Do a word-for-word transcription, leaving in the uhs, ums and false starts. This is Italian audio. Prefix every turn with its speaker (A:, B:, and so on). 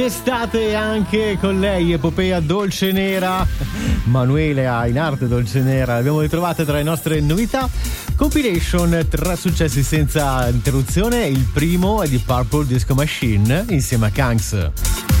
A: Estate anche con lei, epopea dolce nera, Manuele ha in arte dolce nera, l'abbiamo ritrovata tra le nostre novità. Compilation, tre successi senza interruzione, il primo è di Purple Disco Machine insieme a Kangs.